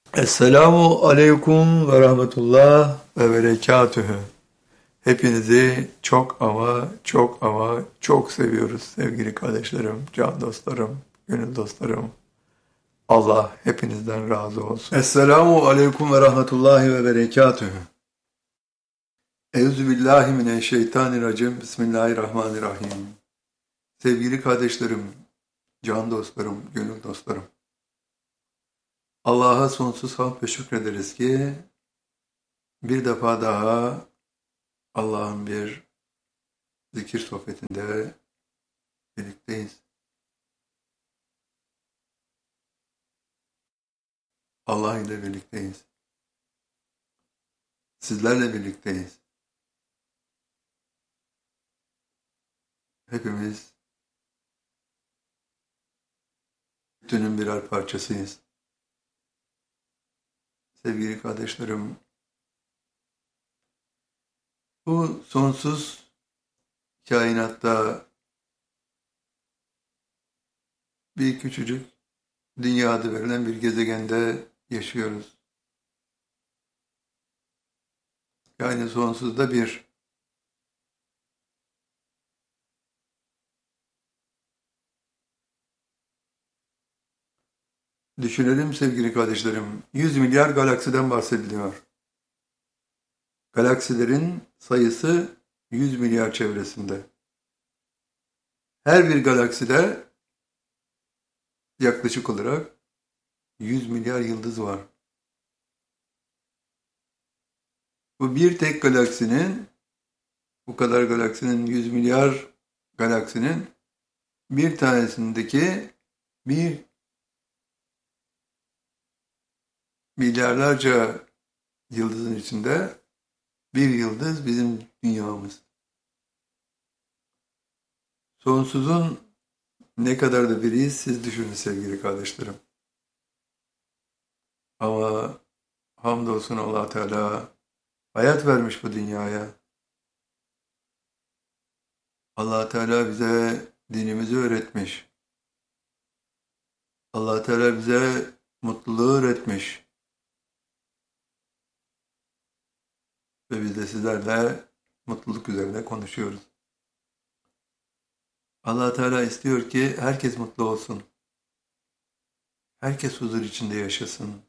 Esselamu aleyküm ve rahmetullah ve berekatühü. Hepinizi çok ama çok ama çok seviyoruz sevgili kardeşlerim, can dostlarım, gönül dostlarım. Allah hepinizden razı olsun. Esselamu aleyküm ve rahmetullahi ve berekatühü. Euzubillahimineşşeytanirracim. Bismillahirrahmanirrahim. Sevgili kardeşlerim, can dostlarım, gönül dostlarım. Allah'a sonsuz hamd ve şükrederiz ki bir defa daha Allah'ın bir zikir sohbetinde birlikteyiz. Allah ile birlikteyiz. Sizlerle birlikteyiz. Hepimiz bütünün birer parçasıyız. Sevgili kardeşlerim, bu sonsuz kainatta bir küçücük dünya adı verilen bir gezegende yaşıyoruz. Yani sonsuzda bir. Düşünelim sevgili kardeşlerim, 100 milyar galaksiden bahsediliyor. Galaksilerin sayısı 100 milyar çevresinde. Her bir galakside yaklaşık olarak 100 milyar yıldız var. Bu bir tek galaksinin, bu kadar galaksinin, 100 milyar galaksinin bir tanesindeki bir milyarlarca yıldızın içinde bir yıldız bizim dünyamız. Sonsuzun ne kadar da biriyiz siz düşünün sevgili kardeşlerim. Ama hamdolsun Allah Teala hayat vermiş bu dünyaya. Allah Teala bize dinimizi öğretmiş. Allah Teala bize mutluluğu öğretmiş. Ve biz de sizlerle mutluluk üzerine konuşuyoruz. Allah Teala istiyor ki herkes mutlu olsun. Herkes huzur içinde yaşasın.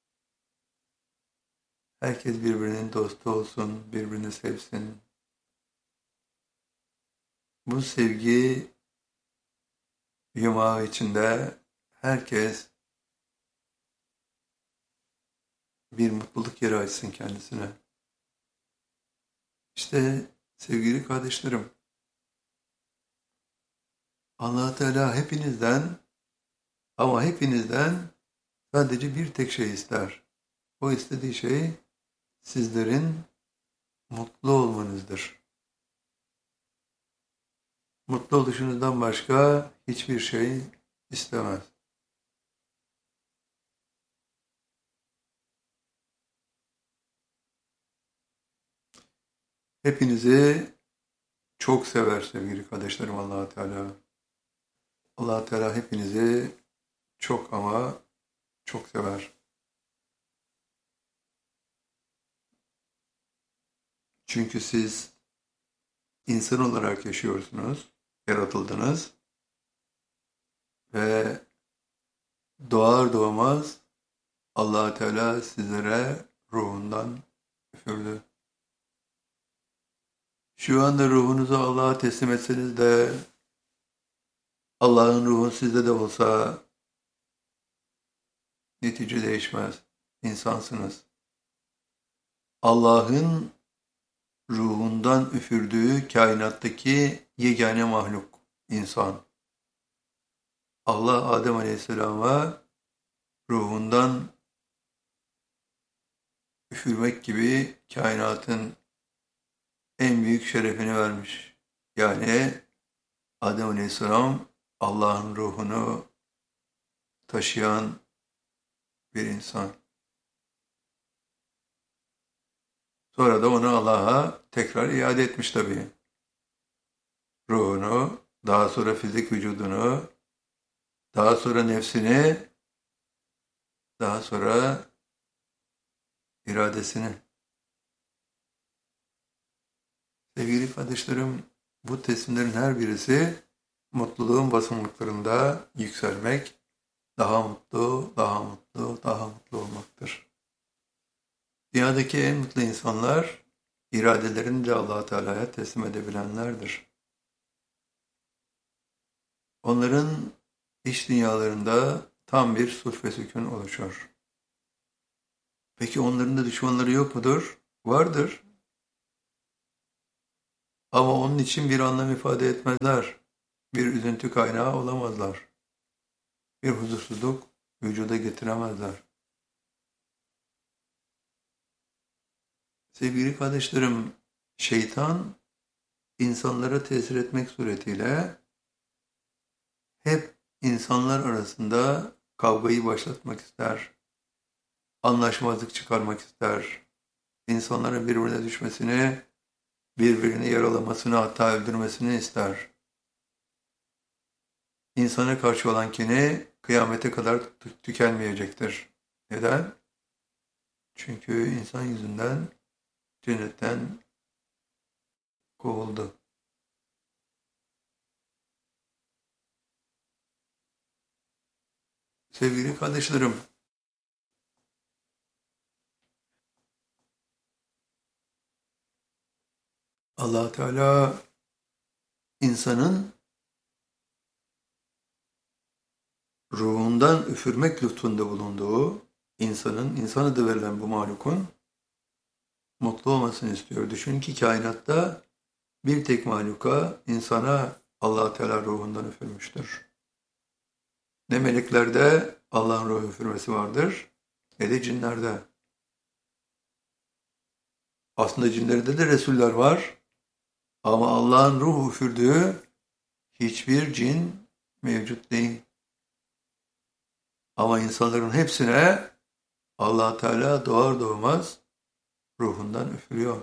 Herkes birbirinin dostu olsun, birbirini sevsin. Bu sevgi yumağı içinde herkes bir mutluluk yeri açsın kendisine. İşte sevgili kardeşlerim, Allah Teala hepinizden ama hepinizden sadece bir tek şey ister. O istediği şey sizlerin mutlu olmanızdır. Mutlu oluşunuzdan başka hiçbir şey istemez. Hepinizi çok sever sevgili kardeşlerim Allah Teala. Allah Teala hepinizi çok ama çok sever. Çünkü siz insan olarak yaşıyorsunuz, yaratıldınız ve doğar doğmaz Allah Teala sizlere ruhundan üfürdü. Şu anda ruhunuzu Allah'a teslim etseniz de Allah'ın ruhu sizde de olsa netice değişmez. İnsansınız. Allah'ın ruhundan üfürdüğü kainattaki yegane mahluk, insan. Allah Adem Aleyhisselam'a ruhundan üfürmek gibi kainatın en büyük şerefini vermiş. Yani Adem Aleyhisselam Allah'ın ruhunu taşıyan bir insan. Sonra da onu Allah'a tekrar iade etmiş tabii. Ruhunu, daha sonra fizik vücudunu, daha sonra nefsini, daha sonra iradesini. Sevgili kardeşlerim, bu teslimlerin her birisi mutluluğun basamaklarında yükselmek, daha mutlu, daha mutlu, daha mutlu olmaktır. Dünyadaki en mutlu insanlar, iradelerini de Allah Teala'ya teslim edebilenlerdir. Onların iç dünyalarında tam bir sulh ve sükun oluşur. Peki onların da düşmanları yok mudur? Vardır. Ama onun için bir anlam ifade etmezler. Bir üzüntü kaynağı olamazlar. Bir huzursuzluk vücuda getiremezler. Sevgili kardeşlerim, şeytan insanlara tesir etmek suretiyle hep insanlar arasında kavgayı başlatmak ister, anlaşmazlık çıkarmak ister, insanların birbirine düşmesini, birbirini yaralamasını, hatta öldürmesini ister. İnsana karşı olan kini kıyamete kadar tükenmeyecektir. Neden? Çünkü insan yüzünden cennetten kovuldu. Sevgili kardeşlerim, Allah Teala insanın ruhundan üfürmek lütfunda bulunduğu insan adı verilen bu mahlukun mutlu olmasını istiyor. Düşün ki kainatta bir tek mahluka insana Allah Teala ruhundan üfürmüştür. Ne meleklerde Allah'ın ruhu üfürmesi vardır, ne de cinlerde. Aslında cinlerde de Resuller var ama Allah'ın ruhu üfürdüğü hiçbir cin mevcut değil. Ama insanların hepsine Allah Teala doğar doğmaz ruhundan üfürüyor.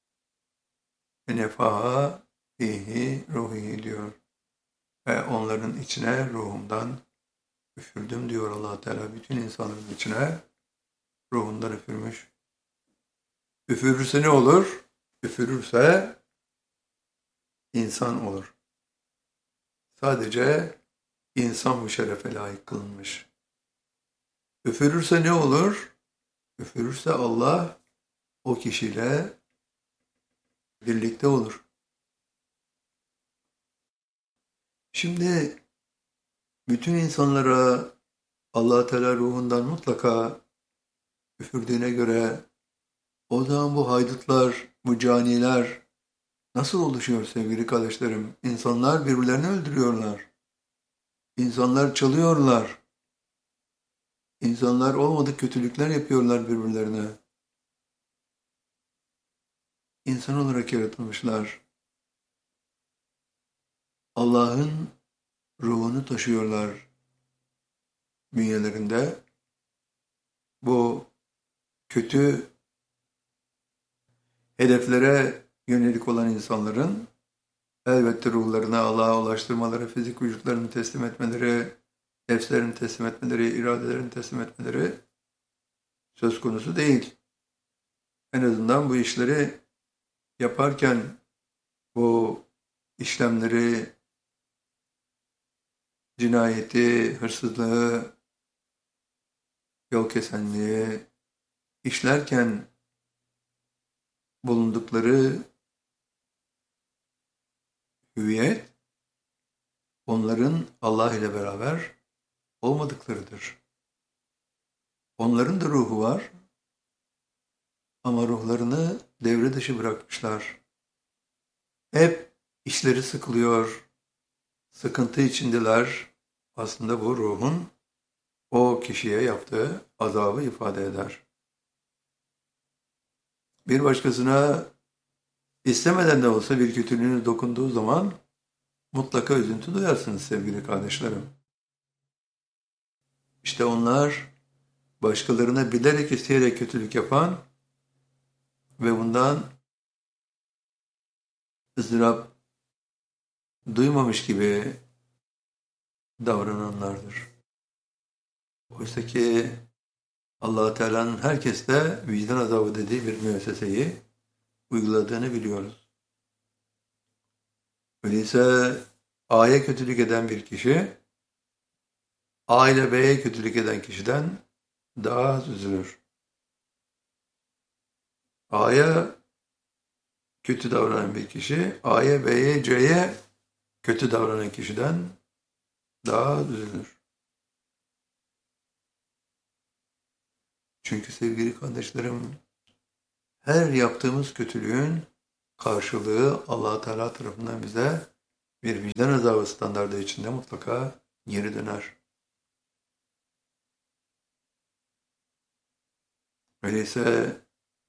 Nefaha fihi ruhi diyor. Ve onların içine ruhumdan üfürdüm diyor Allah Teala. Bütün insanların içine ruhundan üfürmüş. Üfürürse ne olur? Üfürürse insan olur. Sadece insan bu şerefe layık kılınmış. Üfürürse ne olur? Üfürürse Allah o kişiyle birlikte olur. Şimdi bütün insanlara Allah Teala ruhundan mutlaka üfürdüğüne göre o zaman bu haydutlar, bu caniler nasıl oluşuyor sevgili kardeşlerim? İnsanlar birbirlerini öldürüyorlar. İnsanlar çalıyorlar. İnsanlar olmadık kötülükler yapıyorlar birbirlerine. İnsan olarak yaratılmışlar. Allah'ın ruhunu taşıyorlar bünyelerinde. Bu kötü hedeflere yönelik olan insanların elbette ruhlarını Allah'a ulaştırmaları, fizik vücutlarını teslim etmeleri, nefslerini teslim etmeleri, iradelerini teslim etmeleri söz konusu değil. En azından bu işleri yaparken bu işlemleri, cinayeti, hırsızlığı, yol kesenliği işlerken bulundukları hüviyet onların Allah ile beraber olmadıklarıdır. Onların da ruhu var ama ruhlarını devre dışı bırakmışlar. Hep işleri sıkılıyor, sıkıntı içindeler. Aslında bu ruhun o kişiye yaptığı azabı ifade eder. Bir başkasına istemeden de olsa bir kötülüğünüz dokunduğu zaman mutlaka üzüntü duyarsınız sevgili kardeşlerim. İşte onlar başkalarına bilerek isteyerek kötülük yapan ve bundan ızdırap duymamış gibi davrananlardır. Oysa ki Allah Teala'nın herkeste vicdan azabı dediği bir müesseseyi uyguladığını biliyoruz. Öyleyse A'ya kötülük eden bir kişi, A ile B'ye kötülük eden kişiden daha az üzülür. A'ya kötü davranan bir kişi, A'ya, B'ye, C'ye kötü davranan kişiden daha az üzülür. Çünkü sevgili kardeşlerim, her yaptığımız kötülüğün karşılığı Allah Teala tarafından bize bir vicdan azabı standardı içinde mutlaka geri döner. Öyleyse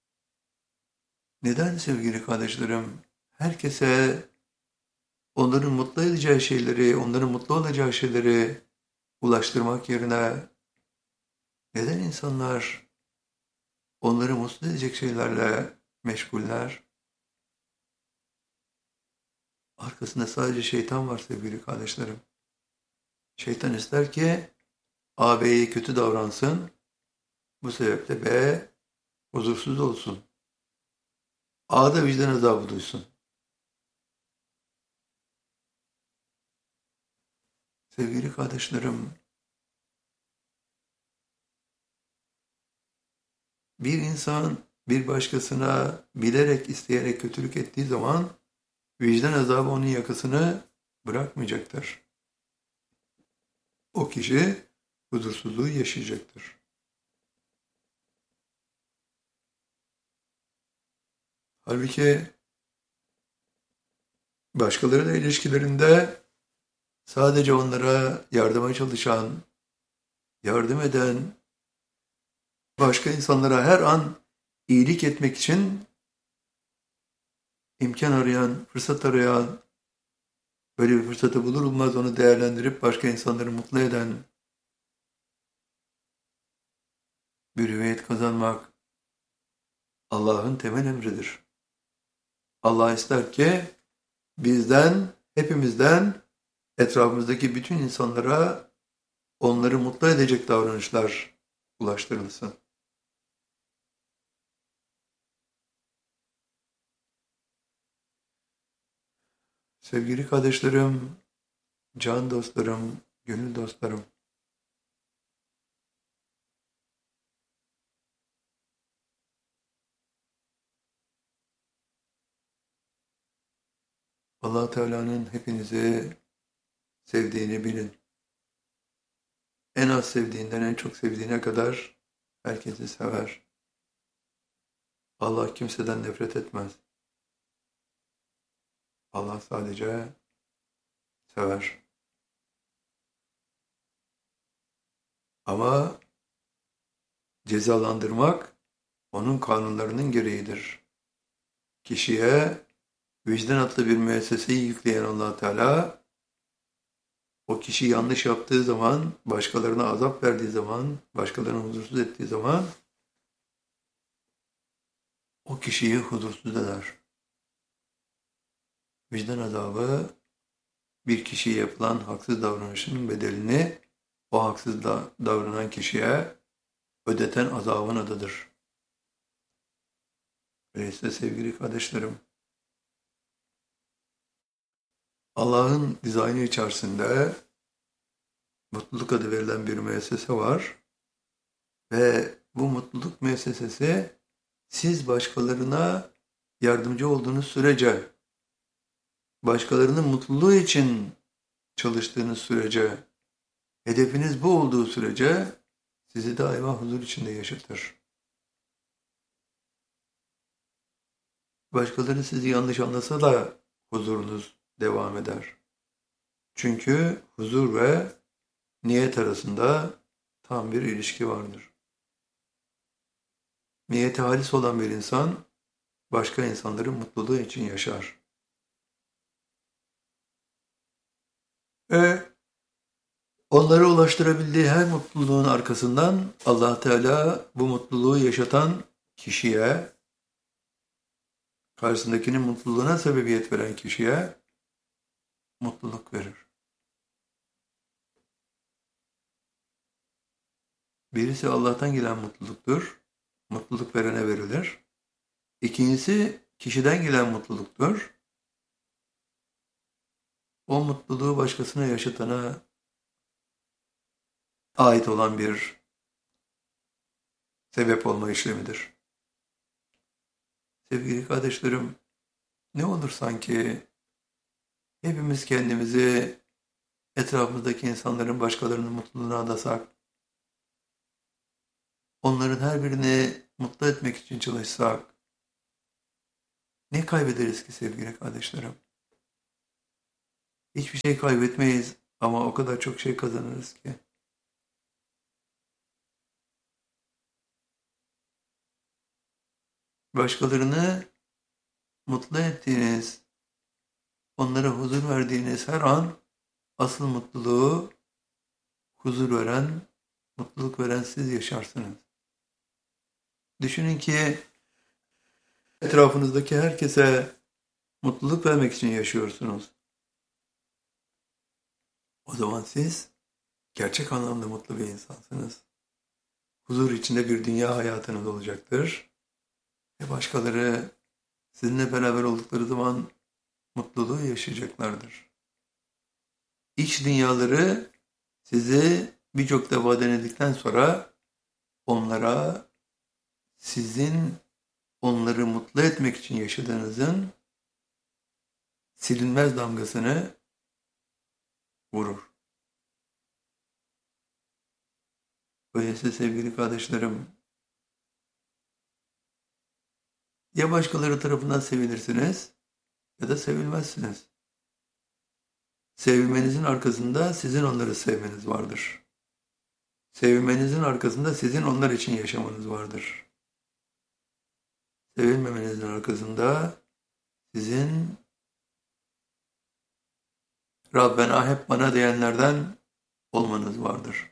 neden sevgili kardeşlerim herkese onların mutlu edeceği şeyleri, onların mutlu olacağı şeyleri ulaştırmak yerine neden insanlar onları mutlu edecek şeylerle meşguller? Arkasında sadece şeytan var sevgili kardeşlerim. Şeytan ister ki A, B'ye kötü davransın. Bu sebeple B huzursuz olsun. A da vicdan azabı duysun. Sevgili kardeşlerim, bir insan bir başkasına bilerek, isteyerek kötülük ettiği zaman vicdan azabı onun yakasını bırakmayacaktır. O kişi huzursuzluğu yaşayacaktır. Halbuki başkalarıyla ilişkilerinde sadece onlara yardıma çalışan, yardım eden, başka insanlara her an iyilik etmek için imkan arayan, fırsat arayan, böyle bir fırsatı bulur bulmaz onu değerlendirip başka insanları mutlu eden bir hüviyet kazanmak Allah'ın temel emridir. Allah ister ki bizden, hepimizden, etrafımızdaki bütün insanlara onları mutlu edecek davranışlar ulaştırılsın. Sevgili kardeşlerim, can dostlarım, gönül dostlarım, Allah Teala'nın hepinizi sevdiğini bilin. En az sevdiğinden en çok sevdiğine kadar herkesi sever. Allah kimseden nefret etmez. Allah sadece sever. Ama cezalandırmak onun kanunlarının gereğidir. Kişiye vicdan adlı bir müesseseyi yükleyen Allah Teala, o kişi yanlış yaptığı zaman, başkalarına azap verdiği zaman, başkalarını huzursuz ettiği zaman o kişiyi huzursuz eder. Vicdan azabı bir kişiye yapılan haksız davranışın bedelini o haksız davranan kişiye ödeten azabın adıdır. Öyleyse sevgili kardeşlerim, Allah'ın dizaynı içerisinde mutluluk adı verilen bir müessese var ve bu mutluluk müessesesi siz başkalarına yardımcı olduğunuz sürece, başkalarının mutluluğu için çalıştığınız sürece, hedefiniz bu olduğu sürece sizi daima huzur içinde yaşatır. Başkaları sizi yanlış anlasa da huzurunuz devam eder. Çünkü huzur ve niyet arasında tam bir ilişki vardır. Niyeti halis olan bir insan başka insanların mutluluğu için yaşar. Ve onlara ulaştırabildiği her mutluluğun arkasından Allah Teala bu mutluluğu yaşatan kişiye, karşısındakinin mutluluğuna sebebiyet veren kişiye mutluluk verir. Birisi Allah'tan gelen mutluluktur. Mutluluk verene verilir. İkincisi kişiden gelen mutluluktur. O mutluluğu başkasına yaşatana ait olan bir sebep olma işlemidir. Sevgili kardeşlerim, ne olur sanki hepimiz kendimizi etrafımızdaki insanların başkalarının mutluluğuna adasak, onların her birini mutlu etmek için çalışsak, ne kaybederiz ki sevgili kardeşlerim? Hiçbir şey kaybetmeyiz ama o kadar çok şey kazanırız ki. Başkalarını mutlu ettiğiniz, onlara huzur verdiğiniz her an asıl mutluluğu, huzur veren, mutluluk veren siz yaşarsınız. Düşünün ki etrafınızdaki herkese mutluluk vermek için yaşıyorsunuz. O zaman siz gerçek anlamda mutlu bir insansınız. Huzur içinde bir dünya hayatınız olacaktır. Ve başkaları sizinle beraber oldukları zaman mutluluğu yaşayacaklardır. İç dünyaları sizi birçok defa denedikten sonra onlara sizin onları mutlu etmek için yaşadığınızın silinmez damgasını vurur. Öyleyse sevgili kardeşlerim, ya başkaları tarafından sevilirsiniz ya da sevilmezsiniz. Sevilmenizin arkasında sizin onları sevmeniz vardır. Sevilmenizin arkasında sizin onlar için yaşamanız vardır. Sevilmemenizin arkasında sizin Rabbena hep bana diyenlerden olmanız vardır.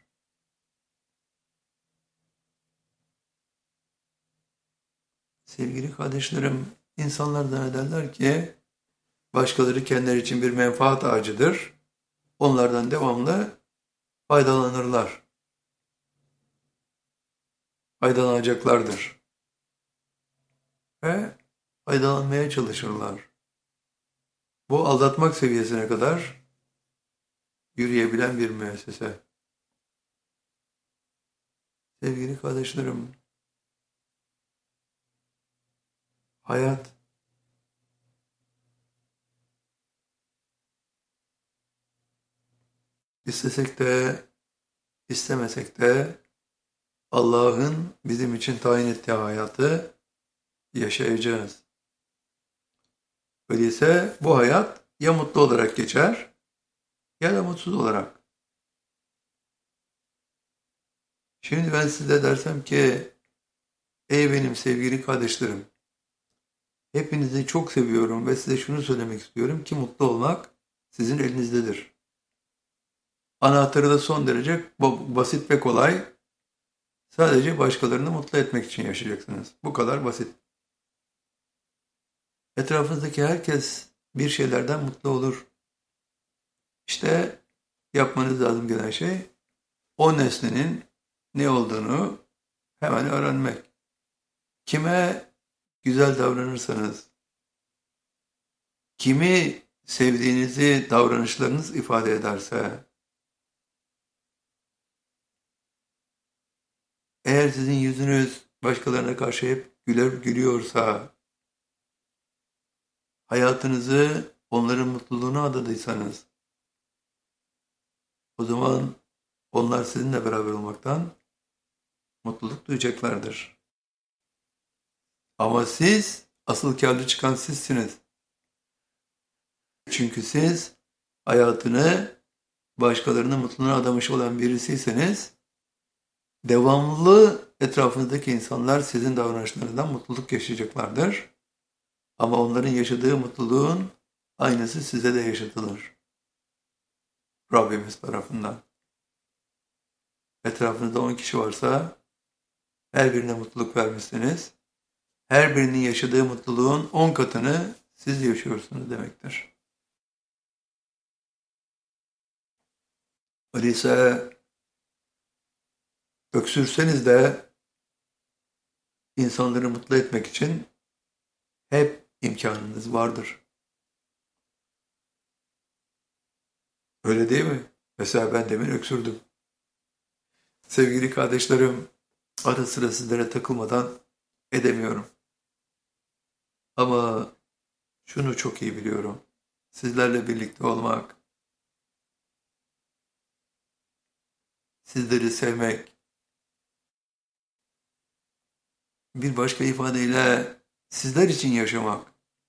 Sevgili kardeşlerim, insanlar zannederler ki başkaları kendileri için bir menfaat ağacıdır. Onlardan devamlı faydalanırlar. Faydalanacaklardır. Ve faydalanmaya çalışırlar. Bu aldatmak seviyesine kadar yürüyebilen bir müessese. Sevgili kardeşlerim, hayat istesek de istemesek de Allah'ın bizim için tayin ettiği hayatı yaşayacağız. Öyleyse bu hayat ya mutlu olarak geçer ya da mutsuz olarak. Şimdi ben size dersem ki ey benim sevgili kardeşlerim, hepinizi çok seviyorum ve size şunu söylemek istiyorum ki mutlu olmak sizin elinizdedir. Anahtarı da son derece basit ve kolay. Sadece başkalarını mutlu etmek için yaşayacaksınız. Bu kadar basit. Etrafınızdaki herkes bir şeylerden mutlu olur. İşte yapmanız lazım gelen şey o nesnenin ne olduğunu hemen öğrenmek. Kime güzel davranırsanız, kimi sevdiğinizi davranışlarınız ifade ederse, eğer sizin yüzünüz başkalarına karşı hep gülüyorsa, hayatınızı onların mutluluğuna adadıysanız, o zaman onlar sizinle beraber olmaktan mutluluk duyacaklardır. Ama siz, asıl kârlı çıkan sizsiniz. Çünkü siz hayatını başkalarının mutluluğuna adamış olan birisiyseniz, devamlı etrafınızdaki insanlar sizin davranışlarınızdan mutluluk yaşayacaklardır. Ama onların yaşadığı mutluluğun aynısı size de yaşatılır. Rabbimiz tarafından. Etrafınızda 10 kişi varsa her birine mutluluk vermişsiniz. Her birinin yaşadığı mutluluğun 10 katını siz yaşıyorsunuz demektir. Öyleyse Öksürseniz de insanları mutlu etmek için hep imkanınız vardır. Öyle değil mi? Mesela ben demin öksürdüm. Sevgili kardeşlerim, ara sıra sizlere takılmadan edemiyorum. Ama şunu çok iyi biliyorum. Sizlerle birlikte olmak, sizleri sevmek, bir başka ifadeyle sizler için yaşamak,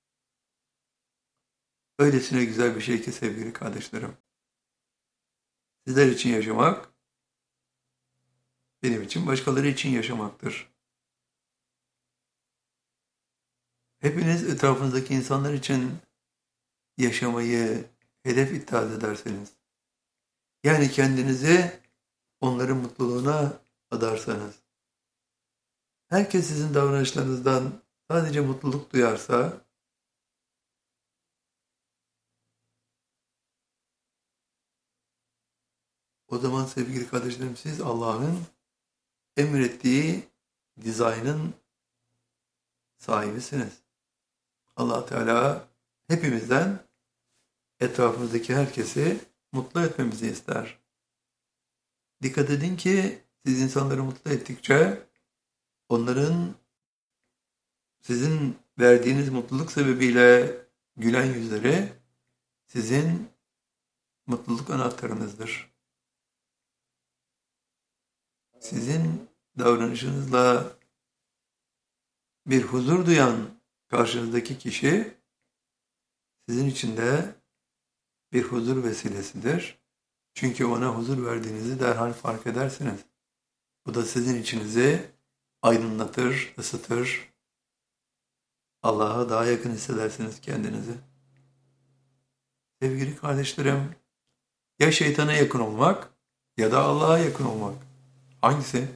öylesine güzel bir şey ki sevgili kardeşlerim. Sizler için yaşamak, benim için başkaları için yaşamaktır. Hepiniz etrafınızdaki insanlar için yaşamayı hedef iddia ederseniz, yani kendinizi onların mutluluğuna adarsanız, herkes sizin davranışlarınızdan sadece mutluluk duyarsa, o zaman sevgili kardeşlerim siz Allah'ın emrettiği dizaynın sahibisiniz. Allah Teala hepimizden etrafımızdaki herkesi mutlu etmemizi ister. Dikkat edin ki siz insanları mutlu ettikçe onların sizin verdiğiniz mutluluk sebebiyle gülen yüzleri sizin mutluluk anahtarınızdır. Sizin davranışınızla bir huzur duyan karşınızdaki kişi sizin için de bir huzur vesilesidir. Çünkü ona huzur verdiğinizi derhal fark edersiniz. Bu da sizin içinizi aydınlatır, ısıtır. Allah'a daha yakın hissedersiniz kendinizi. Sevgili kardeşlerim, ya şeytana yakın olmak ya da Allah'a yakın olmak. Hangisi?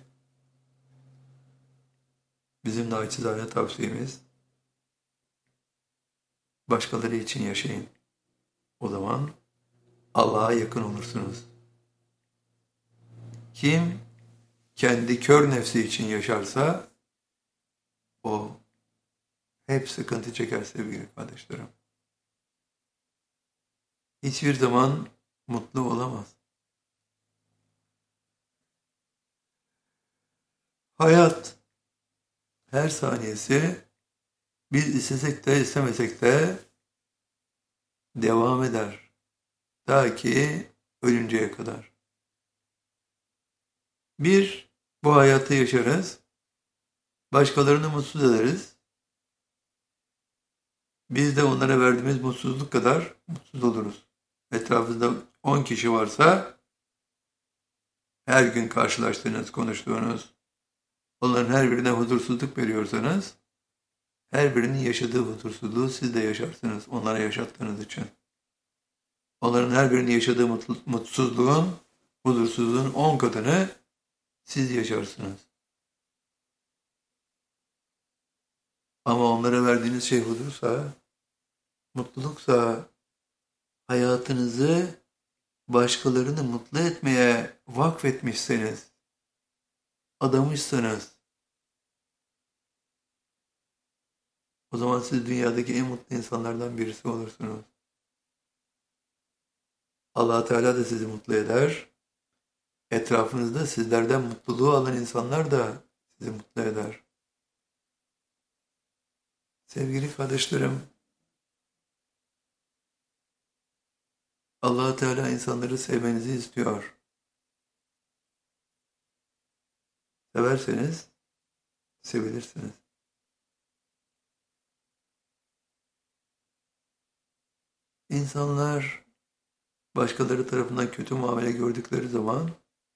Bizim naçizane tavsiyemiz, başkaları için yaşayın. O zaman Allah'a yakın olursunuz. Kim kendi kör nefsi için yaşarsa o hep sıkıntı çeker sevgili kardeşlerim. Hiçbir zaman mutlu olamaz. Hayat her saniyesi biz istesek de istemesek de devam eder. Ta ki ölünceye kadar. Bu hayatı yaşarız. Başkalarını mutsuz ederiz. Biz de onlara verdiğimiz mutsuzluk kadar mutsuz oluruz. Etrafınızda 10 kişi varsa her gün karşılaştığınız, konuştuğunuz, onların her birine huzursuzluk veriyorsanız her birinin yaşadığı huzursuzluğu siz de yaşarsınız onlara yaşattığınız için. Onların her birinin yaşadığı mutsuzluğun, huzursuzluğun 10 katını siz yaşarsınız. Ama onlara verdiğiniz şey huzursa, mutluluksa, hayatınızı başkalarını mutlu etmeye vakfetmişseniz, adamışsanız, o zaman siz dünyadaki en mutlu insanlardan birisi olursunuz. Allah Teala da sizi mutlu eder. Etrafınızda sizlerden mutluluğu alan insanlar da sizi mutlu eder. Sevgili kardeşlerim, Allah Teala insanları sevmenizi istiyor. Severseniz sevilirsiniz. İnsanlar başkaları tarafından kötü muamele gördükleri zaman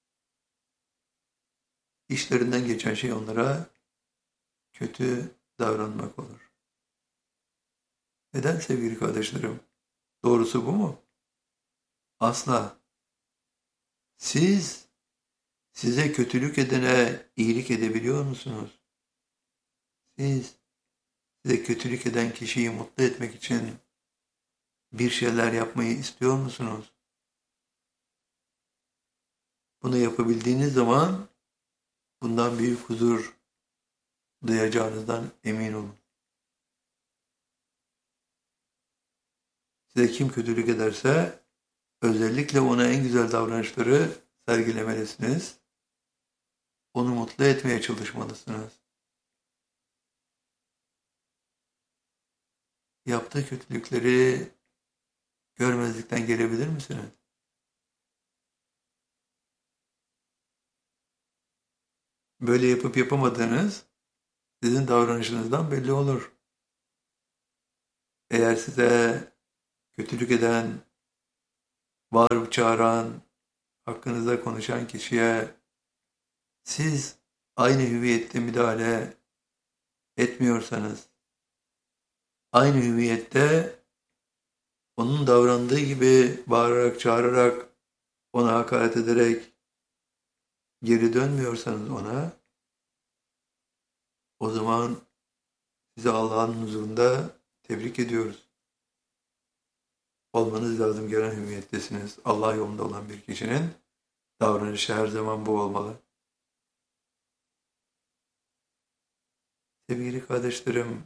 işlerinden geçen şey onlara kötü davranmak olur. Neden sevgili kardeşlerim? Doğrusu bu mu? Asla. Siz size kötülük edene iyilik edebiliyor musunuz? Siz size kötülük eden kişiyi mutlu etmek için bir şeyler yapmayı istiyor musunuz? Bunu yapabildiğiniz zaman bundan büyük huzur duyacağınızdan emin olun. Size kim kötülük ederse özellikle ona en güzel davranışları sergilemelisiniz. Onu mutlu etmeye çalışmalısınız. Yaptığı kötülükleri görmezlikten gelebilir misiniz? Böyle yapıp yapamadığınız sizin davranışınızdan belli olur. Eğer size kötülük eden, bağırıp çağıran, hakkınızda konuşan kişiye siz aynı hüviyette müdahale etmiyorsanız, aynı hüviyette onun davrandığı gibi bağırarak, çağırarak, ona hakaret ederek geri dönmüyorsanız ona, o zaman sizi Allah'ın huzurunda tebrik ediyoruz. Olmanız lazım gelen hüviyettesiniz. Allah yolunda olan bir kişinin davranışı her zaman bu olmalı. Sevgili kardeşlerim,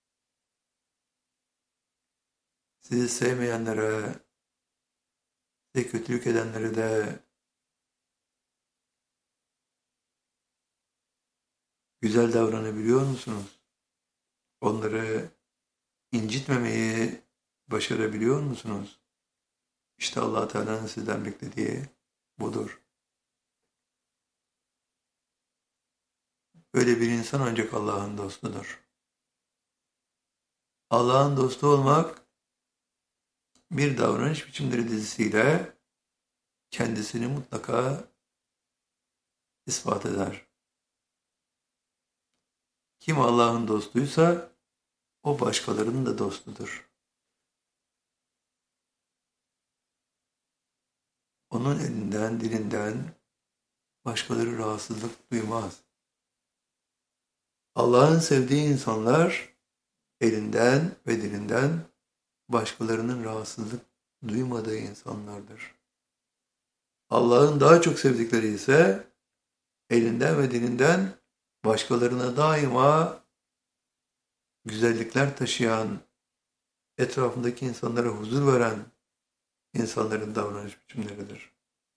sizi sevmeyenlere, size kötülük edenlere de güzel davranabiliyor musunuz? Onları incitmemeyi başarabiliyor musunuz? İşte Allah Teala'nın sizden beklediği budur. Böyle bir insan ancak Allah'ın dostudur. Allah'ın dostu olmak bir davranış biçimleri dizisiyle kendisini mutlaka ispat eder. Kim Allah'ın dostuysa o başkalarının da dostudur. Onun elinden, dilinden başkaları rahatsızlık duymaz. Allah'ın sevdiği insanlar elinden ve dilinden başkalarının rahatsızlık duymadığı insanlardır. Allah'ın daha çok sevdikleri ise elinden ve dilinden başkalarına daima güzellikler taşıyan, etrafındaki insanlara huzur veren insanların davranış biçimleridir.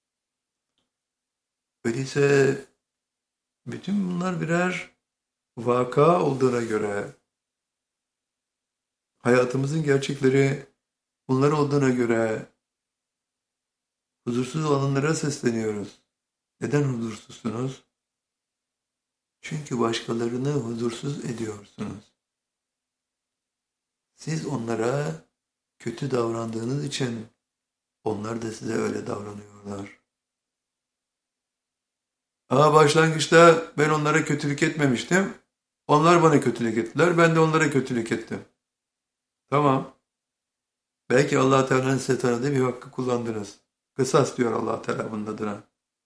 Öyleyse bütün bunlar birer vaka olduğuna göre, hayatımızın gerçekleri bunlar olduğuna göre huzursuz olanlara sesleniyoruz. Neden huzursuzsunuz? Çünkü başkalarını huzursuz ediyorsunuz. Siz onlara kötü davrandığınız için onlar da size öyle davranıyorlar. Ama başlangıçta ben onlara kötülük etmemiştim. Onlar bana kötülük ettiler. Ben de onlara kötülük ettim. Tamam. Belki Allah Teala'nın size tanıdığı bir hakkı kullandınız. Kısas diyor Allah Teala bunun adına.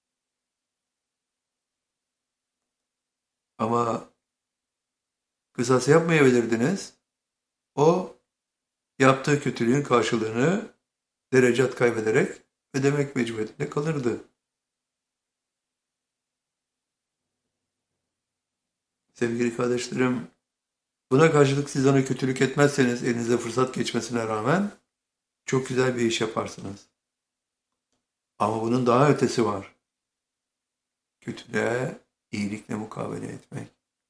Ama kısas yapmayabilirdiniz. O yaptığı kötülüğün karşılığını derecat kaybederek ödemek mecburiyetinde kalırdı. Sevgili kardeşlerim, buna karşılık siz ona kötülük etmezseniz elinize fırsat geçmesine rağmen çok güzel bir iş yaparsınız. Ama bunun daha ötesi var. Kötülüğe iyilikle mukabele etmek.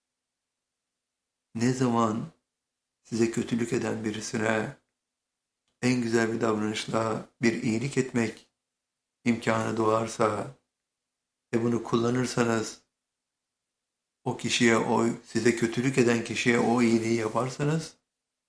Ne zaman size kötülük eden birisine en güzel bir davranışla bir iyilik etmek imkanı doğarsa ve bunu kullanırsanız o kişiye, size kötülük eden kişiye o iyiliği yaparsanız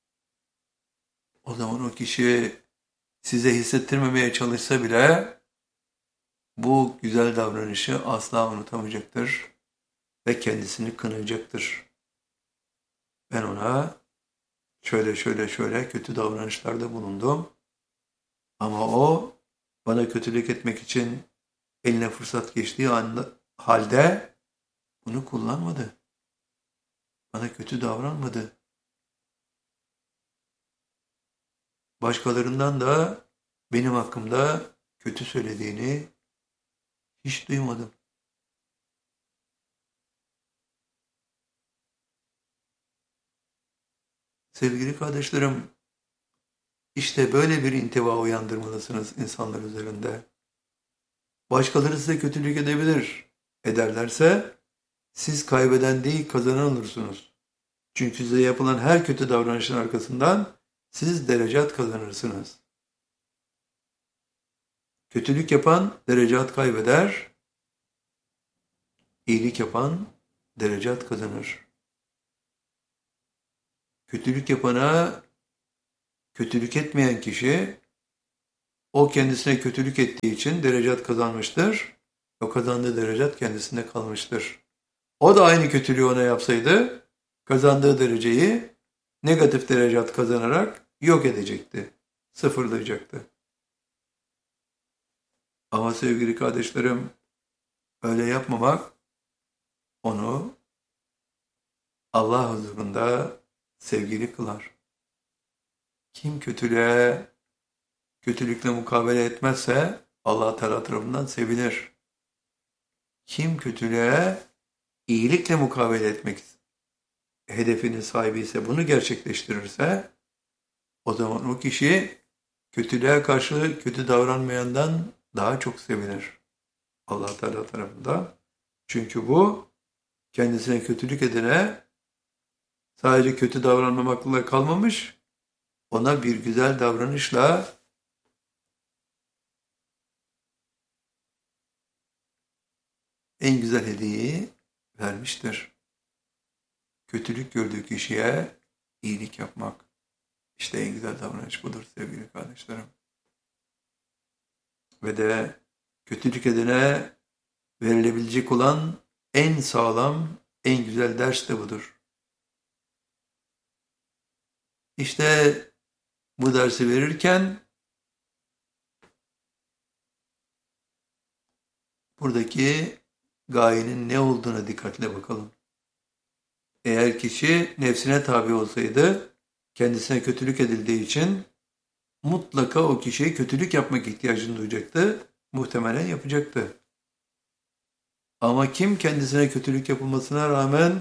o zaman o kişi size hissettirmemeye çalışsa bile bu güzel davranışı asla unutamayacaktır ve kendisini kınayacaktır. Ben ona şöyle kötü davranışlarda bulundum ama o bana kötülük etmek için eline fırsat geçtiği halde bunu kullanmadı. Bana kötü davranmadı. Başkalarından da benim hakkımda kötü söylediğini hiç duymadım. Sevgili kardeşlerim, işte böyle bir intiba uyandırmalısınız insanlar üzerinde. Başkaları size kötülük edebilir. Ederlerse siz kaybeden değil kazanan olursunuz. Çünkü size yapılan her kötü davranışın arkasından siz derecat kazanırsınız. Kötülük yapan derecat kaybeder, iyilik yapan derecat kazanır. Kötülük yapana kötülük etmeyen kişi, o kendisine kötülük ettiği için derecat kazanmıştır. O kazandığı derecat kendisinde kalmıştır. O da aynı kötülüğü ona yapsaydı, kazandığı dereceyi negatif derecat kazanarak yok edecekti, sıfırlayacaktı. Ama sevgili kardeşlerim, öyle yapmamak onu Allah huzurunda sevgili kılar. Kim kötülükle mukabele etmezse Allah Teala tarafından sevilir. Kim kötülüğe iyilikle mukabele etmek hedefinin sahibi ise bunu gerçekleştirirse o zaman o kişi kötülüğe karşı kötü davranmayandan daha çok sevinir Allah Teala tarafından. Çünkü bu kendisine kötülük edene sadece kötü davranmamakla kalmamış, ona bir güzel davranışla en güzel hediyeyi vermiştir. Kötülük gördüğü kişiye iyilik yapmak. İşte en güzel davranış budur sevgili kardeşlerim. Ve de kötülük edene verilebilecek olan en sağlam, en güzel ders de budur. İşte bu dersi verirken buradaki gayenin ne olduğuna dikkatle bakalım. Eğer kişi nefsine tabi olsaydı, kendisine kötülük edildiği için mutlaka o kişiye kötülük yapmak ihtiyacını duyacaktı, muhtemelen yapacaktı. Ama kim kendisine kötülük yapılmasına rağmen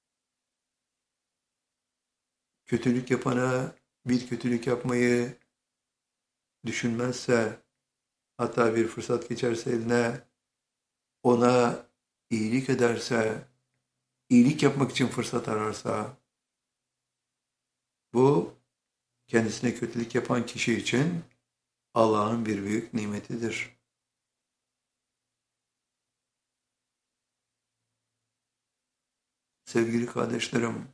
kötülük yapana bir kötülük yapmayı düşünmezse, hatta bir fırsat geçerse eline, ona iyilik ederse, iyilik yapmak için fırsat ararsa, bu kendisine kötülük yapan kişi için Allah'ın bir büyük nimetidir. Sevgili kardeşlerim,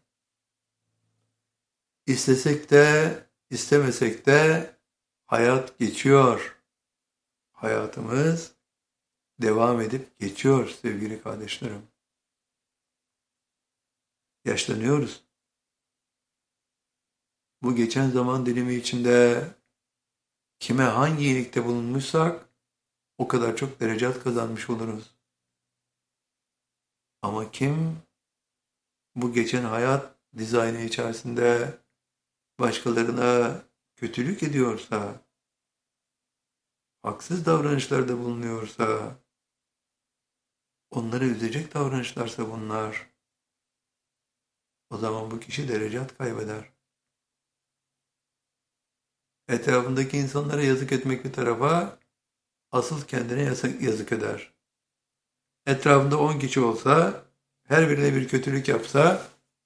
istesek de istemesek de hayat geçiyor. Hayatımız devam edip geçiyor sevgili kardeşlerim. Yaşlanıyoruz. Bu geçen zaman dilimi içinde kime hangi iyilikte bulunmuşsak o kadar çok derecat kazanmış oluruz. Ama kim bu geçen hayat dizaynı içerisinde başkalarına kötülük ediyorsa, haksız davranışlarda bulunuyorsa, onları üzecek davranışlarsa bunlar, o zaman bu kişi derecat kaybeder. Etrafındaki insanlara yazık etmek bir tarafa, asıl kendine yazık eder. Etrafında 10 kişi olsa, her birine bir kötülük yapsa,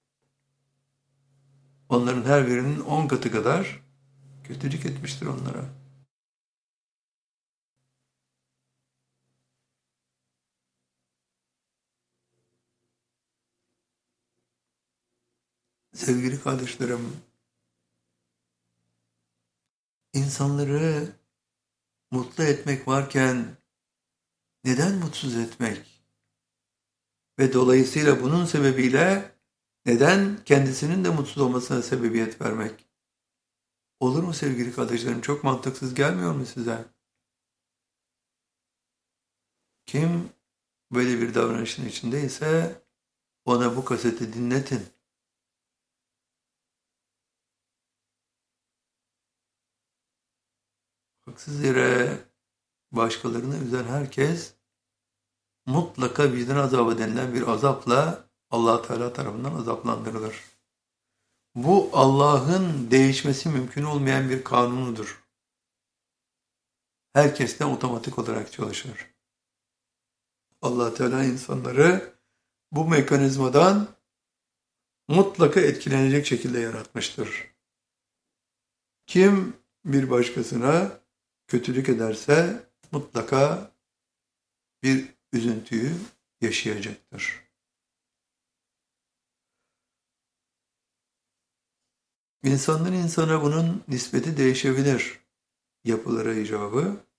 onların her birinin 10 katı kadar kötülük etmiştir onlara. Sevgili kardeşlerim, insanları mutlu etmek varken neden mutsuz etmek? Ve dolayısıyla bunun sebebiyle neden kendisinin de mutsuz olmasına sebebiyet vermek? Olur mu sevgili kardeşlerim? Çok mantıksız gelmiyor mu size? Kim böyle bir davranışın içindeyse ona bu kaseti dinletin. Haksız yere başkalarını üzen herkes mutlaka vicdan azabı denilen bir azapla Allah Teala tarafından azaplandırılır. Bu Allah'ın değişmesi mümkün olmayan bir kanunudur. Herkeste otomatik olarak çalışır. Allah Teala insanları bu mekanizmadan mutlaka etkilenecek şekilde yaratmıştır. Kim bir başkasına kötülük ederse mutlaka bir üzüntüyü yaşayacaktır. İnsandan insana bunun nispeti değişebilir yapılara icabı.